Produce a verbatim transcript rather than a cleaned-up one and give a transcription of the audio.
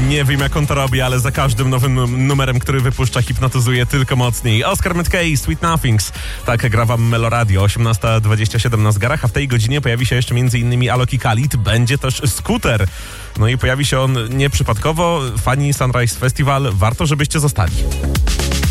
Nie wiem, jak on to robi, ale za każdym nowym numerem, który wypuszcza, hipnotyzuje tylko mocniej. Oscar McKay, Sweet Nothings. Tak gra wam Meloradio. osiemnasta dwadzieścia siedem na zegarach, a w tej godzinie pojawi się jeszcze m.in. Alok Khalid. Będzie też Scooter. No i pojawi się on nieprzypadkowo. Fani Sunrise Festival, warto, żebyście zostali.